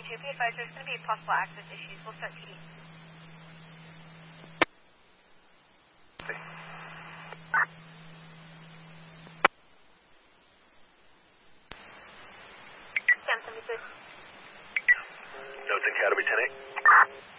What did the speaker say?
2, be advised there's going to be possible access issues. We'll start TD. Notes Academy 10-8.